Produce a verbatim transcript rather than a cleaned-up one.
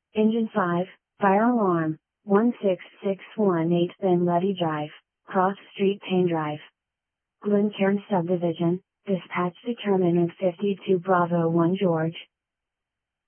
Engine five, fire alarm, one six six one eight Ben Levy Drive, Cross Street Payne Drive. Glencairn Subdivision, dispatch determinant fifty-two Bravo one George,